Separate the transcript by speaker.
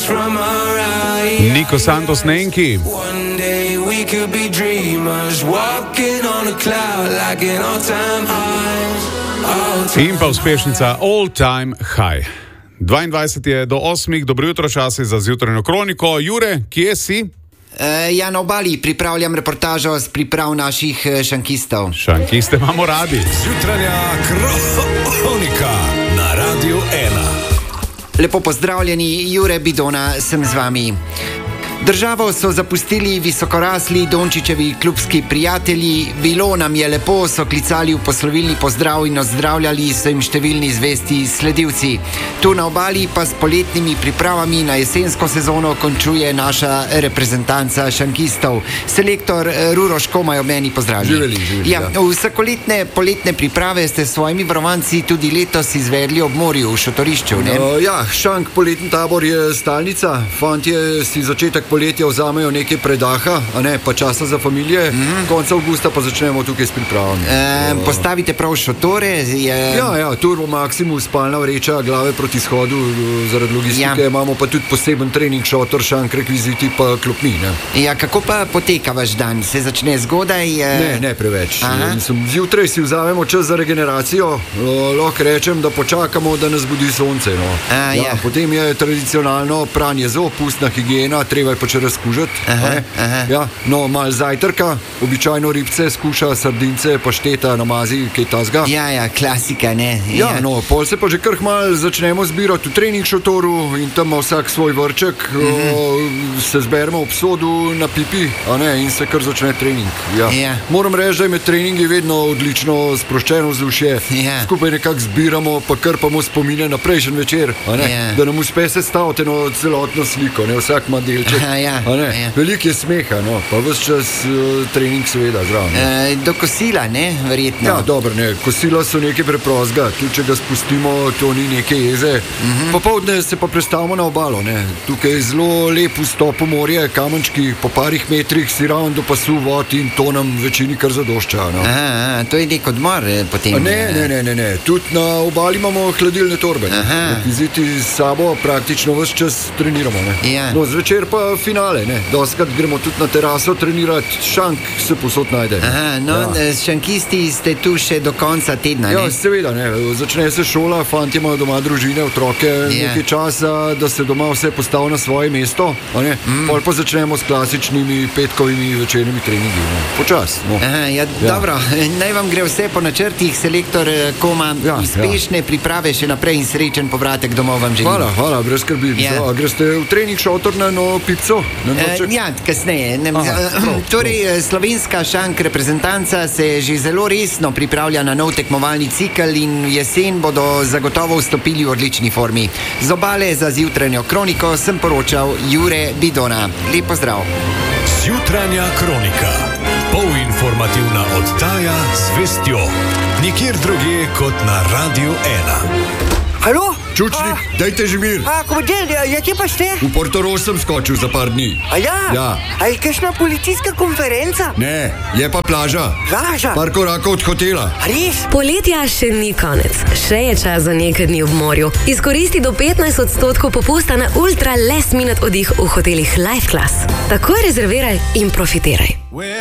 Speaker 1: Niko Santos Nenki. In pa uspešnica All Time High. 22 je do 8, dobro jutro, čas je za zjutrajno kroniko. Jure, kje si?
Speaker 2: Ja, na obali pripravljam reportažo z priprav naših šankistov.
Speaker 1: Šankiste imamo radi.
Speaker 3: Zjutrajna kronika na Radiu 1.
Speaker 2: Lepo pozdravljeni, Jure Bidona sem z vami. Državo so zapustili visokorasli Dončićevi klubski prijatelji. Bilo nam je lepo, so klicali v poslovilni pozdrav in ozdravljali so jim številni zvesti sledilci. Tu na obali pa s poletnimi pripravami na jesensko sezono končuje naša reprezentanca šankistov. Selektor Ruroš Komaj ob meni pozdravi.
Speaker 4: Živeli.
Speaker 2: Ja, vsakoletne poletne priprave ste s svojimi varovanci tudi letos izvedli ob morju v šotorišču, ne?
Speaker 4: Ja, šank poletni tabor je stalnica. Fantje si začetek poletja vzamejo nekaj predaha, a ne, pa časa za familije. Konec avgusta pa začnemo tukaj s pripravami.
Speaker 2: Postavite prav šotore?
Speaker 4: Ja, Turbo Maximus, spalna vreča, glave proti izhodu zaradi logistike.
Speaker 2: Ja.
Speaker 4: Imamo pa tudi poseben trening šotor, šank, rekviziti pa klopni, ne.
Speaker 2: Ja, kako pa poteka vaš dan? Se začne zgodaj?
Speaker 4: Ne preveč. Zjutraj si vzamemo čas za regeneracijo. Lahko rečem, da počakamo, da nas budi sonce, no.
Speaker 2: Ja.
Speaker 4: Potem je tradicionalno pranje zob, ustna higiena, treba je pač razkužati. Ja, no, malo zajtrka, običajno ribce, skuša, sardince, pašteta, namazi, kaj tazga.
Speaker 2: Ja, klasika, ne?
Speaker 4: Ja, no, pol se pa že kar malo začnemo zbirati v trening šotoru in tam ima vsak svoj vrček, se zberemo ob sodu na pipi, a ne, in se kar začne trening. Ja. Moram reči, da je med treningi vedno odlično sproščeno vzdušje. Skupaj nekako zbiramo, pa krpamo spomine na prejšnji večer, a ne, da nam uspe sestaviti eno celotno sliko, ne, vsak ima delček. Veliko je smeha, no, pa ves čas trening seveda zraven.
Speaker 2: Do kosila, ne, verjetno.
Speaker 4: Ja, dobro, ne, kosila so nekaj preprostega, tudi če ga spustimo, to ni neke jeze. Popoldne se pa prestavimo na obalo, ne. Tukaj je zelo lep vstop v morje, kamenčki, po parih metrih si ravno do pasu vod in to nam večini kar zadošča, no.
Speaker 2: To je nek odmor potem.
Speaker 4: Ne, tudi na obali imamo hladilne torbe. Rekviziti s sabo praktično ves čas treniramo, ne. No, zvečer pa finale, ne. Dostakrat gremo tudi na teraso trenirati, šank se posod najde.
Speaker 2: S šankisti ste tu še do konca tedna, ne?
Speaker 4: Ja, seveda, ne. Začne se šola, fantje imajo doma družine, otroke, nekaj časa, da se doma vse postavi na svoje mesto, a ne. Pol pa začnemo s klasičnimi petkovimi večernimi treningi, ne. Počas, no.
Speaker 2: Dobro, naj vam gre vse po načrtih, selektor Koma, uspešne priprave še naprej in srečen povratek domov vam želim.
Speaker 4: Hvala, brez skrbi. Greste v trening šotor na pipco?
Speaker 2: Kasneje. Torej, slovenska šank reprezentanca se že zelo resno pripravlja na nov tekmovalni cikel in jesen bodo zagotovo vstopili v odlični formi. Z obale za zjutrajno kroniko sem poročal Jure Bidona. Lep pozdrav.
Speaker 3: Zjutrajna kronika. Polinformativna oddaja z vestjo. Nikjer drugje kot na Radiu 1.
Speaker 5: Halo?
Speaker 4: Čučnik, dajte že mir.
Speaker 5: Komandir, kje pa ste?
Speaker 4: V Portorož sem skočil za par dni. Ja.
Speaker 5: A je kakšna policijska konferenca?
Speaker 4: Ne, je pa plaža.
Speaker 5: Plaža?
Speaker 4: Par korakov od hotela.
Speaker 5: Res?
Speaker 6: Poletja še ni konec. Še je čas za nekaj dni v morju. Izkoristi do 15% popusta na ultra last minute oddih v hotelih Life Class. Takoj rezerviraj in profitiraj.